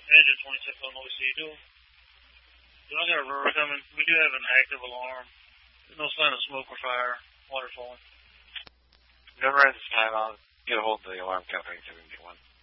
Engine 26 on OC. I got a rotor coming. We do have an active alarm. There's no sign of smoke or fire. Water falling. Never at this time. I'll get a hold of the alarm company so we can get one.